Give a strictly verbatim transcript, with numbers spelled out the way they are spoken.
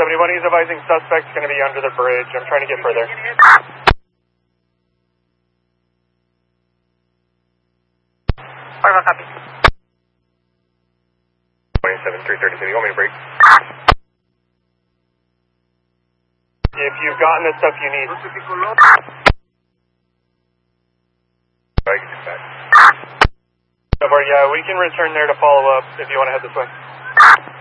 seventy-one, he's advising suspect's going to be under the bridge. I'm trying to get further. Alright, copy. twenty-seven, three thirty, you want me to break? If you've gotten the stuff you need. I can do that. Yeah, we can return there to follow up if you want to head this way.